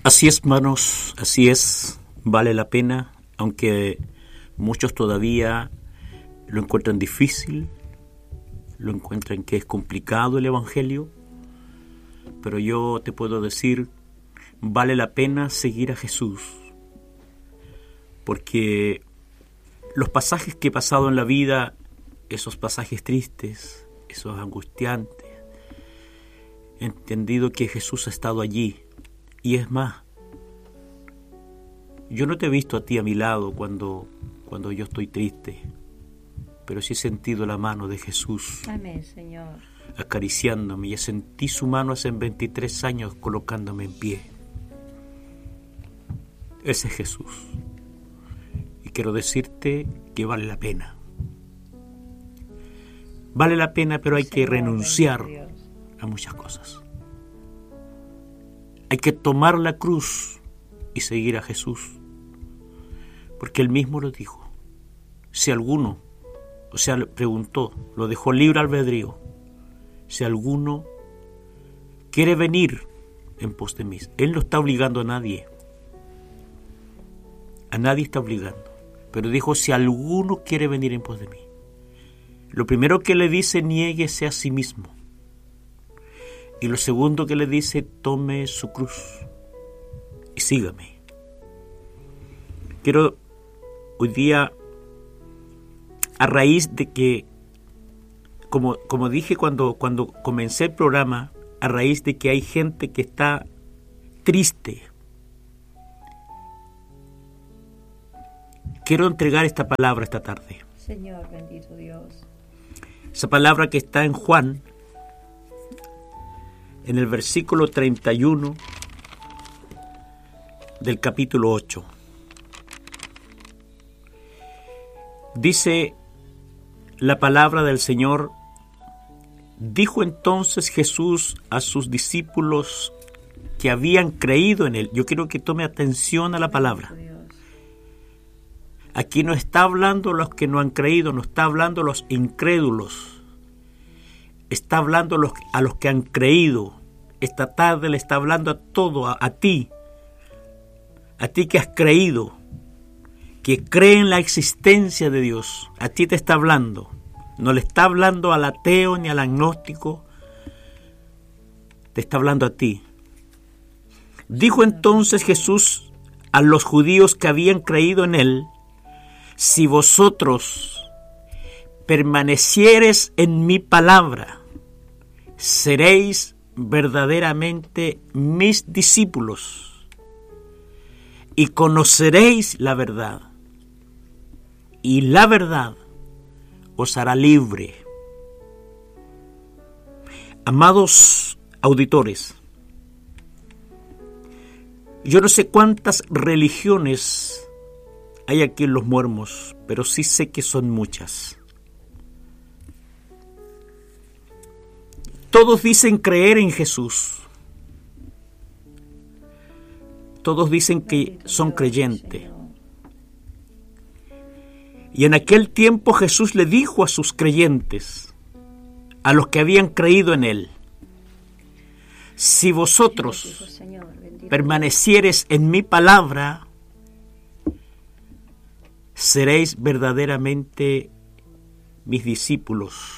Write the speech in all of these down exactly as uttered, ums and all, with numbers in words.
Así es, hermanos, así es, vale la pena, aunque muchos todavía lo encuentran difícil, lo encuentran que es complicado el Evangelio, pero yo te puedo decir, vale la pena seguir a Jesús, porque los pasajes que he pasado en la vida, esos pasajes tristes, esos angustiantes, he entendido que Jesús ha estado allí. Y es más, yo no te he visto a ti a mi lado cuando, cuando yo estoy triste, pero sí he sentido la mano de Jesús. Amén, Señor. Acariciándome, y sentí su mano hace veintitrés años colocándome en pie. Ese es Jesús. Y quiero decirte que vale la pena. Vale la pena, pero hay que renunciar a muchas cosas. Hay que tomar la cruz y seguir a Jesús. Porque él mismo lo dijo. Si alguno, o sea, le preguntó, lo dejó libre albedrío. Si alguno quiere venir en pos de mí, él no está obligando a nadie. A nadie está obligando. Pero dijo, si alguno quiere venir en pos de mí. Lo primero que le dice, niéguese a sí mismo. Y lo segundo que le dice, tome su cruz y sígame. Quiero hoy día, a raíz de que, como, como dije cuando, cuando comencé el programa, a raíz de que hay gente que está triste, quiero entregar esta palabra esta tarde. Señor, bendito Dios. Esa palabra que está en Juan, en el versículo treinta y uno del capítulo ocho. Dice la palabra del Señor: dijo entonces Jesús a sus discípulos que habían creído en él. Yo quiero que tome atención a la palabra. Aquí no está hablando los que no han creído, no está hablando los incrédulos. Está hablando los, a los que han creído. Esta tarde le está hablando a todo, a, a ti. A ti que has creído, que cree en la existencia de Dios. A ti te está hablando. No le está hablando al ateo ni al agnóstico. Te está hablando a ti. Dijo entonces Jesús a los judíos que habían creído en él: si vosotros permaneciereis en mi palabra, seréis verdaderamente mis discípulos y conoceréis la verdad, y la verdad os hará libre. Amados auditores, yo no sé cuántas religiones hay aquí en Los Muermos, pero sí sé que son muchas. Todos dicen creer en Jesús. Todos dicen que son creyentes. Y en aquel tiempo Jesús le dijo a sus creyentes, a los que habían creído en él: si vosotros permaneciereis en mi palabra, seréis verdaderamente mis discípulos.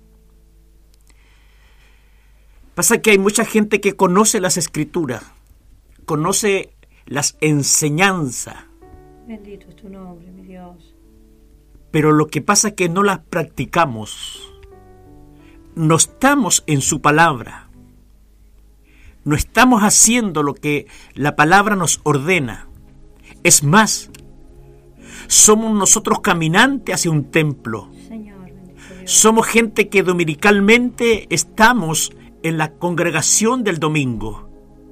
Pasa que hay mucha gente que conoce las Escrituras, conoce las enseñanzas. Bendito es tu nombre, mi Dios. Pero lo que pasa es que no las practicamos. No estamos en su palabra. No estamos haciendo lo que la palabra nos ordena. Es más, somos nosotros caminantes hacia un templo. Señor, somos gente que dominicalmente estamos en la congregación del domingo.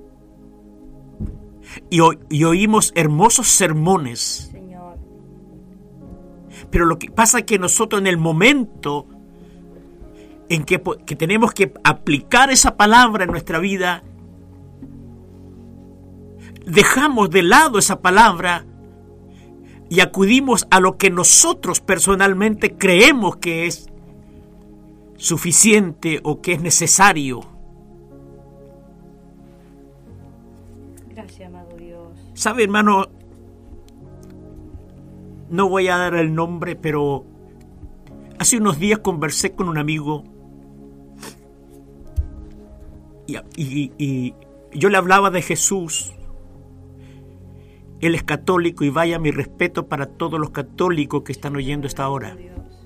Y, o, y oímos hermosos sermones. Señor. Pero lo que pasa es que nosotros en el momento en que, que tenemos que aplicar esa palabra en nuestra vida, dejamos de lado esa palabra y acudimos a lo que nosotros personalmente creemos que es suficiente o que es necesario. Gracias, amado Dios. ¿Sabe, hermano? No voy a dar el nombre, pero hace unos días conversé con un amigo y, y, y yo le hablaba de Jesús. Él es católico y vaya mi respeto para todos los católicos que están oyendo esta hora.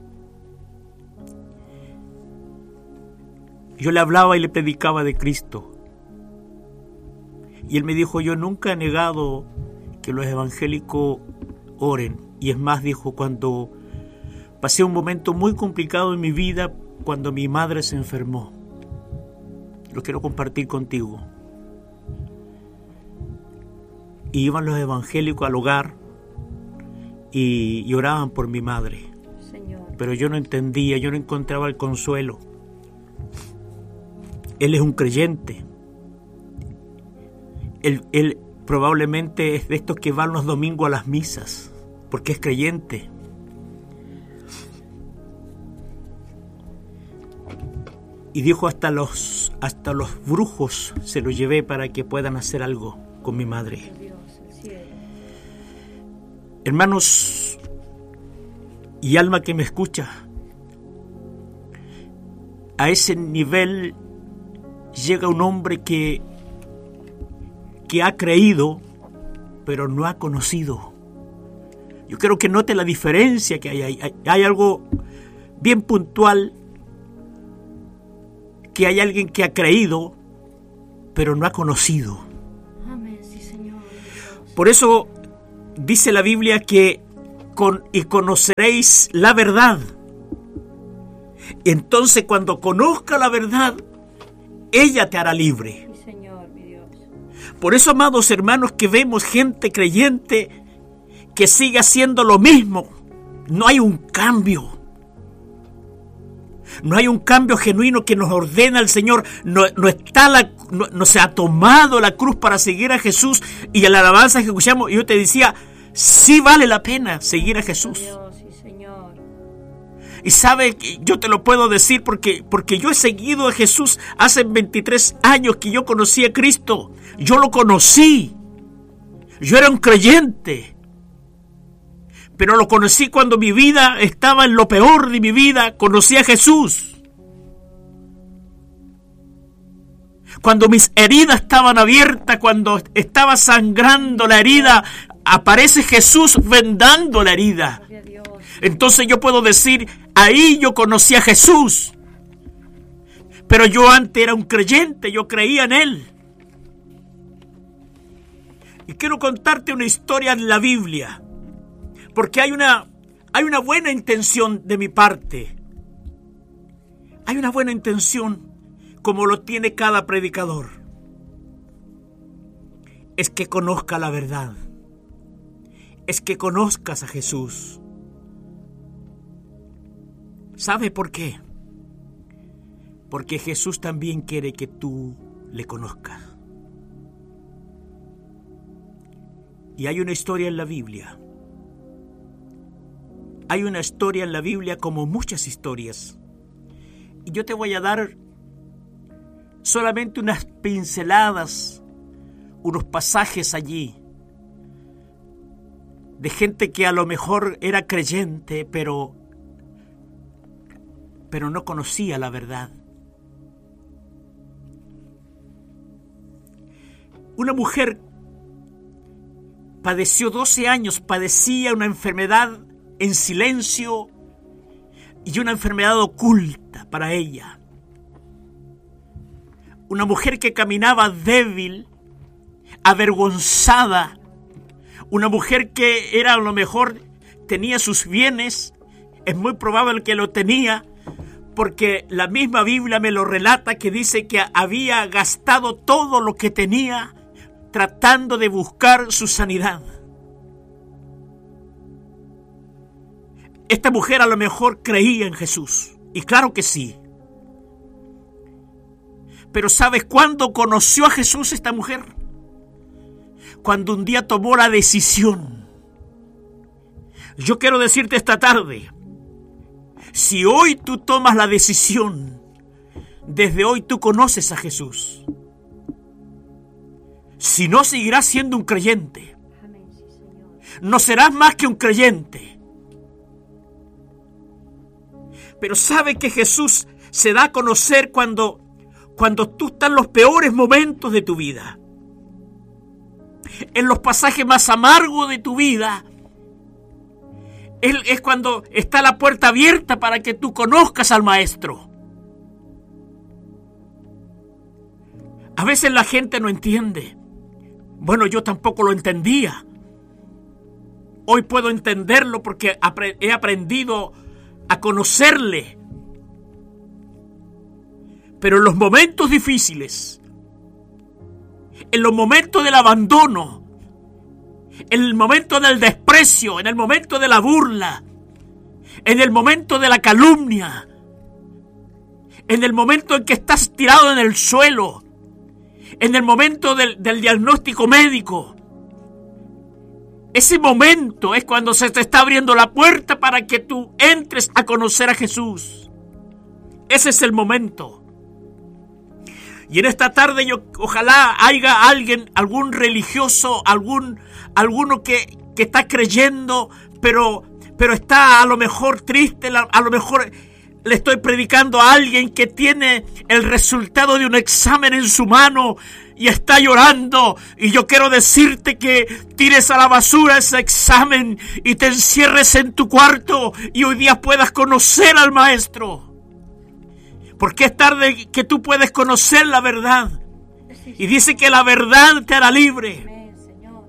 Yo le hablaba y le predicaba de Cristo. Y él me dijo, yo nunca he negado que los evangélicos oren. Y es más, dijo, cuando pasé un momento muy complicado en mi vida, cuando mi madre se enfermó. Lo quiero compartir contigo. Y iban los evangélicos al hogar y, y oraban por mi madre. Señor. Pero yo no entendía, yo no encontraba el consuelo. Él es un creyente. Él, él probablemente es de estos que van los domingos a las misas, porque es creyente. Y dijo, hasta los, hasta los brujos se los llevé para que puedan hacer algo con mi madre. Hermanos y alma que me escucha, a ese nivel llega un hombre que, que ha creído, pero no ha conocido. Yo quiero que note la diferencia que hay. Hay, hay algo bien puntual, que hay alguien que ha creído, pero no ha conocido. Amén, sí, Señor. Por eso dice la Biblia que con, y conoceréis la verdad. Entonces, cuando conozca la verdad, ella te hará libre. Sí, Señor, mi Dios. Por eso, amados hermanos, que vemos gente creyente que sigue haciendo lo mismo. No hay un cambio. No hay un cambio genuino que nos ordena el Señor. No, no, está la, no, no se ha tomado la cruz para seguir a Jesús. Y en la alabanza que escuchamos, yo te decía, sí vale la pena seguir a Jesús. Dios, sí, Señor. Y sabe, yo te lo puedo decir porque, porque yo he seguido a Jesús hace veintitrés años que yo conocí a Cristo. Yo lo conocí. Yo era un creyente. Pero lo conocí cuando mi vida estaba en lo peor de mi vida. Conocí a Jesús. Cuando mis heridas estaban abiertas, cuando estaba sangrando la herida, aparece Jesús vendando la herida. Entonces yo puedo decir, ahí yo conocí a Jesús. Pero yo antes era un creyente, yo creía en Él. Y quiero contarte una historia en la Biblia. Porque hay una, hay una buena intención de mi parte. Hay una buena intención, como lo tiene cada predicador. Es que conozca la verdad. Es que conozcas a Jesús. ¿Sabe por qué? Porque Jesús también quiere que tú le conozcas. Y hay una historia en la Biblia. Hay una historia en la Biblia como muchas historias. Y yo te voy a dar solamente unas pinceladas, unos pasajes allí, de gente que a lo mejor era creyente, pero, pero no conocía la verdad. Una mujer padeció doce años, padecía una enfermedad en silencio y una enfermedad oculta para ella. Una mujer que caminaba débil, avergonzada. Una mujer que era a lo mejor tenía sus bienes. Es muy probable que lo tenía, porque la misma Biblia me lo relata, que dice que había gastado todo lo que tenía tratando de buscar su sanidad. Esta mujer a lo mejor creía en Jesús, y claro que sí. Pero ¿sabes cuándo conoció a Jesús esta mujer? Cuando un día tomó la decisión. Yo quiero decirte esta tarde, si hoy tú tomas la decisión, desde hoy tú conoces a Jesús. Si no, seguirás siendo un creyente. Amén, sí, Señor. No serás más que un creyente. Pero sabe que Jesús se da a conocer cuando, cuando tú estás en los peores momentos de tu vida. En los pasajes más amargos de tu vida. Él es cuando está la puerta abierta para que tú conozcas al Maestro. A veces la gente no entiende. Bueno, yo tampoco lo entendía. Hoy puedo entenderlo porque he aprendido a conocerle. Pero en los momentos difíciles, en los momentos del abandono, en el momento del desprecio, en el momento de la burla, en el momento de la calumnia, en el momento en que estás tirado en el suelo, en el momento del, del diagnóstico médico, ese momento es cuando se te está abriendo la puerta para que tú entres a conocer a Jesús. Ese es el momento. Y en esta tarde yo ojalá haya alguien, algún religioso, algún, alguno que, que está creyendo, pero, pero está a lo mejor triste, a lo mejor le estoy predicando a alguien que tiene el resultado de un examen en su mano y está llorando. Y yo quiero decirte que tires a la basura ese examen y te encierres en tu cuarto y hoy día puedas conocer al Maestro. Porque es tarde que tú puedes conocer la verdad. Y dice que la verdad te hará libre. Amén, Señor.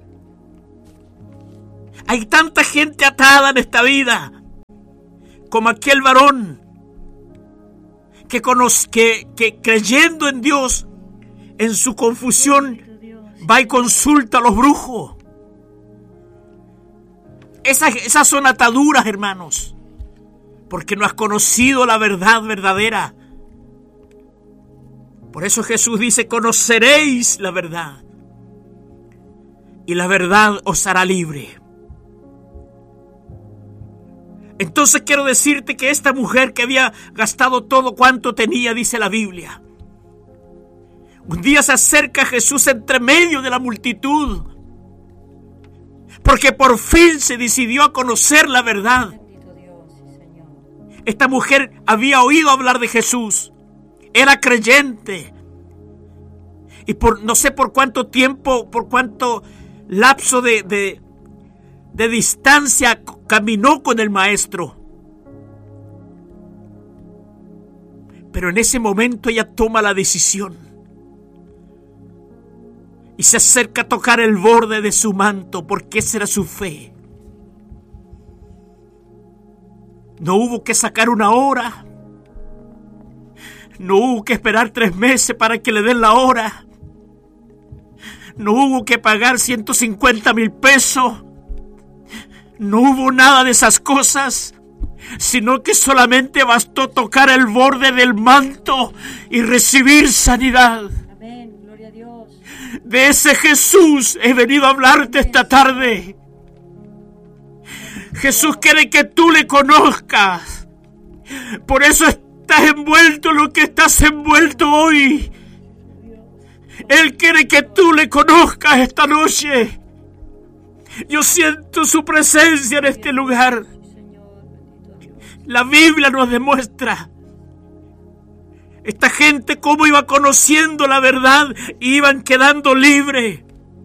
Hay tanta gente atada en esta vida, como aquel varón que, conoce, que, que creyendo en Dios, en su confusión, va y consulta a los brujos. Esas, esas son ataduras, hermanos, porque no has conocido la verdad verdadera. Por eso Jesús dice, conoceréis la verdad y la verdad os hará libre. Entonces quiero decirte que esta mujer que había gastado todo cuanto tenía, dice la Biblia, un día se acerca a Jesús entre medio de la multitud, porque por fin se decidió a conocer la verdad. Bendito Dios, sí, Señor. Esta mujer había oído hablar de Jesús. Era creyente. Y por no sé por cuánto tiempo, por cuánto lapso de, de, de distancia caminó con el Maestro. Pero en ese momento ella toma la decisión. Y se acerca a tocar el borde de su manto, porque esa era su fe. No hubo que sacar una hora. No hubo que esperar tres meses para que le den la hora. No hubo que pagar ciento cincuenta mil pesos. No hubo nada de esas cosas, sino que solamente bastó tocar el borde del manto y recibir sanidad. Amén, gloria a Dios. De ese Jesús he venido a hablarte esta tarde. Jesús quiere que tú le conozcas. Por eso es estás envuelto en lo que estás envuelto hoy. Él quiere que tú le conozcas esta noche. Yo siento su presencia en este lugar. La Biblia nos demuestra esta gente cómo iba conociendo la verdad y iban quedando libres.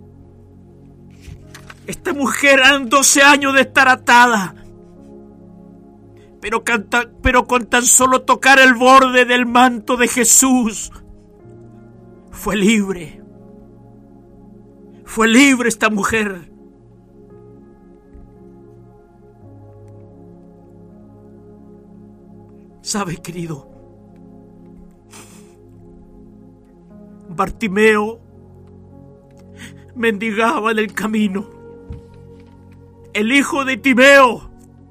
Esta mujer eran doce años de estar atada. Pero, canta, pero con tan solo tocar el borde del manto de Jesús, fue libre. Fue libre esta mujer. ¿Sabe, querido? Bartimeo mendigaba en el camino. El hijo de Timeo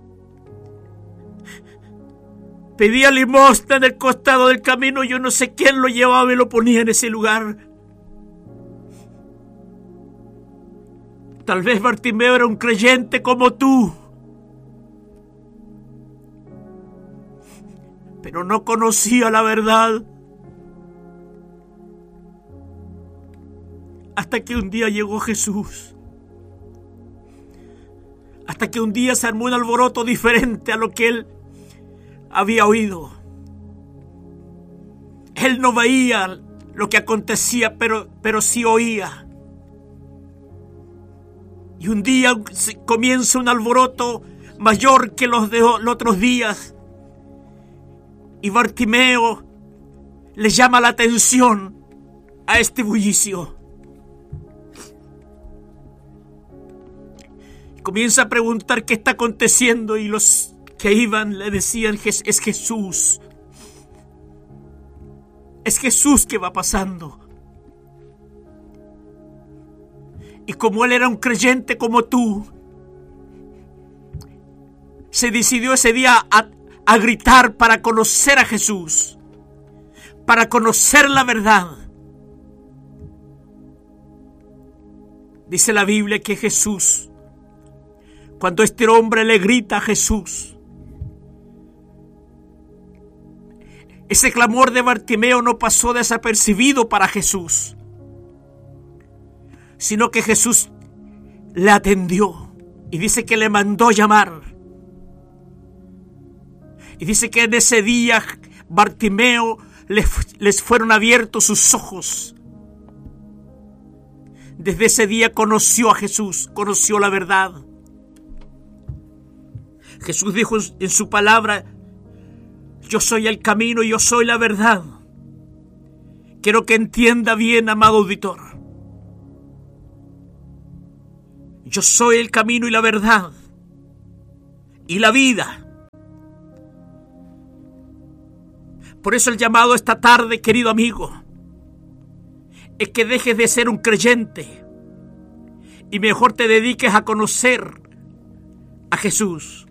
pedía limosna en el costado del camino. Yo no sé quién lo llevaba y lo ponía en ese lugar. Tal vez Bartimeo era un creyente como tú, pero no conocía la verdad. Hasta que un día llegó Jesús. Hasta que un día se armó un alboroto diferente a lo que él había oído. Él no veía lo que acontecía, pero, pero sí oía. Y un día comienza un alboroto mayor que los de los otros días. Y Bartimeo le llama la atención a este bullicio. Comienza a preguntar qué está aconteciendo, y los que iban le decían: es Jesús. Es Jesús que va pasando. Y como él era un creyente como tú, se decidió ese día a, a gritar para conocer a Jesús, para conocer la verdad. Dice la Biblia que Jesús, cuando este hombre le grita a Jesús, ese clamor de Bartimeo no pasó desapercibido para Jesús, sino que Jesús le atendió y dice que le mandó llamar. Y dice que en ese día Bartimeo les, les fueron abiertos sus ojos. Desde ese día conoció a Jesús, conoció la verdad. Jesús dijo en su palabra: yo soy el camino y yo soy la verdad. Quiero que entienda bien, amado auditor. Yo soy el camino y la verdad y la vida. Por eso el llamado esta tarde, querido amigo, es que dejes de ser un creyente y mejor te dediques a conocer a Jesús.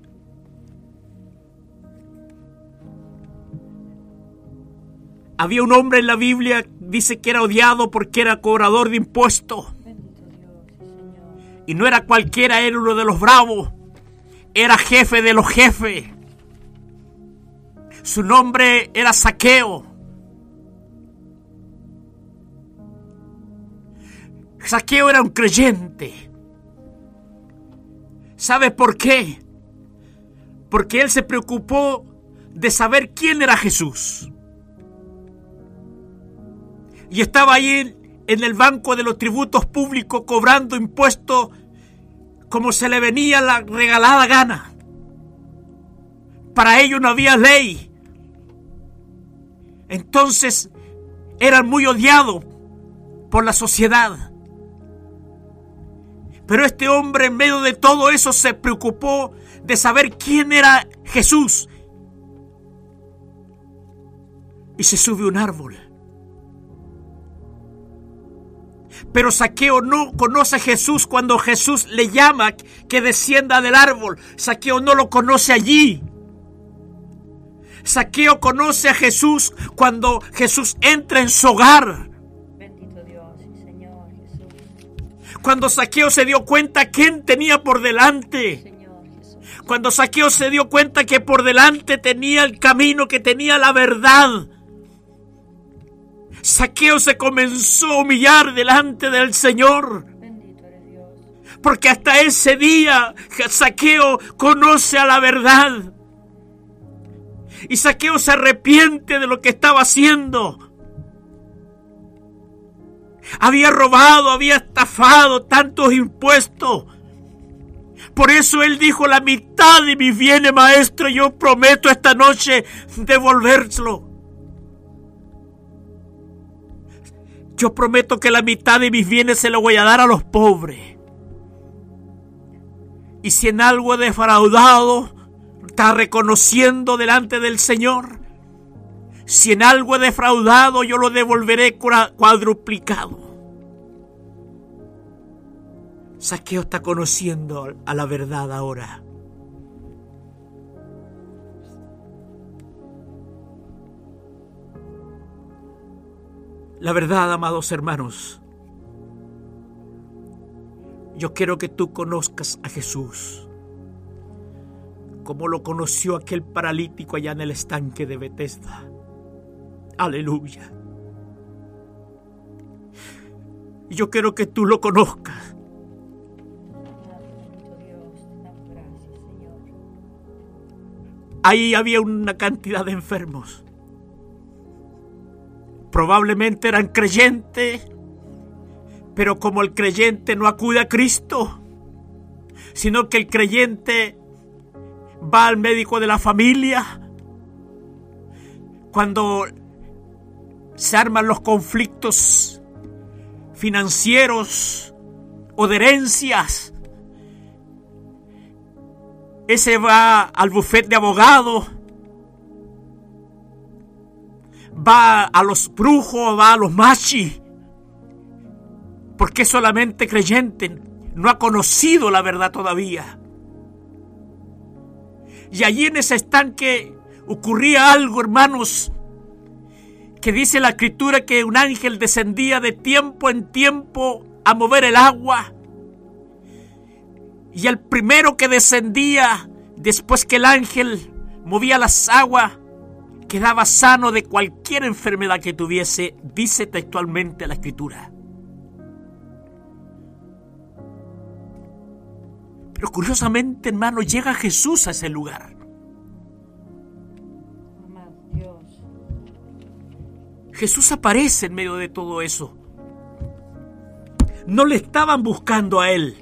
Había un hombre en la Biblia, dice que era odiado porque era cobrador de impuestos. Y no era cualquiera, era uno de los bravos. Era jefe de los jefes. Su nombre era Zaqueo. Zaqueo era un creyente. ¿Sabes por qué? Porque él se preocupó de saber quién era Jesús. Y estaba ahí en el banco de los tributos públicos cobrando impuestos como se le venía la regalada gana. Para ello no había ley. Entonces eran muy odiados por la sociedad. Pero este hombre, en medio de todo eso, se preocupó de saber quién era Jesús. Y se subió a un árbol. Pero Zaqueo no conoce a Jesús cuando Jesús le llama que descienda del árbol. Zaqueo no lo conoce allí. Zaqueo conoce a Jesús cuando Jesús entra en su hogar. Bendito Dios, sí, Señor Jesús. Cuando Zaqueo se dio cuenta quién tenía por delante. Señor Jesús. Cuando Zaqueo se dio cuenta que por delante tenía el camino, que tenía la verdad. Zaqueo se comenzó a humillar delante del Señor. Bendito eres Dios. Porque hasta ese día Zaqueo conoce a la verdad. Y Zaqueo se arrepiente de lo que estaba haciendo. Había robado, había estafado tantos impuestos. Por eso él dijo: la mitad de mis bienes, maestro, yo prometo esta noche devolvérselo. Yo prometo que la mitad de mis bienes se lo voy a dar a los pobres. Y si en algo he defraudado, está reconociendo delante del Señor. Si en algo he defraudado, yo lo devolveré cuadruplicado. Zaqueo está conociendo a la verdad ahora. La verdad, amados hermanos, yo quiero que tú conozcas a Jesús como lo conoció aquel paralítico allá en el estanque de Betesda. Aleluya. Y yo quiero que tú lo conozcas. Bendito Dios, te damos gracias, Señor. Ahí había una cantidad de enfermos. Probablemente eran creyentes, pero como el creyente no acude a Cristo, sino que el creyente va al médico de la familia, cuando se arman los conflictos financieros o de herencias, ese va al bufete de abogados, va a los brujos, va a los machis, porque es solamente creyente, no ha conocido la verdad todavía. Y allí en ese estanque ocurría algo, hermanos, que dice la Escritura que un ángel descendía de tiempo en tiempo a mover el agua. Y el primero que descendía, después que el ángel movía las aguas, quedaba sano de cualquier enfermedad que tuviese, dice textualmente la Escritura. Pero curiosamente, hermano, llega Jesús a ese lugar. Amado Dios. Jesús aparece en medio de todo eso. No le estaban buscando a él.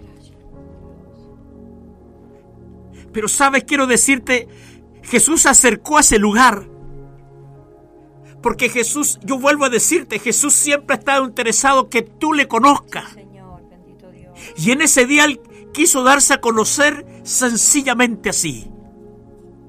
Pero sabes, quiero decirte, Jesús se acercó a ese lugar. Porque Jesús, yo vuelvo a decirte, Jesús siempre ha estado interesado que tú le conozcas. Señor, bendito Dios. Y en ese día él quiso darse a conocer sencillamente así.